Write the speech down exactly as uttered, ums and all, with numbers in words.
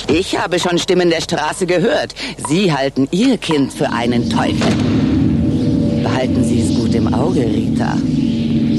Ich habe schon Stimmen der Straße gehört. Sie halten Ihr Kind für einen Teufel. Behalten Sie es gut im Auge, Rita.